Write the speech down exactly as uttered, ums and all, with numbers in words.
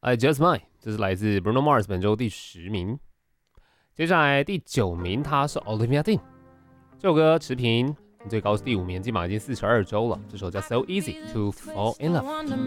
I Just Mine， 这是来自 Bruno Mars 本周第十名。接下来第九名，他是 Olivia Dean， 这首歌持平，最高是第五名，基本上已经四十二周了。这首叫 So Easy to Fall in Love。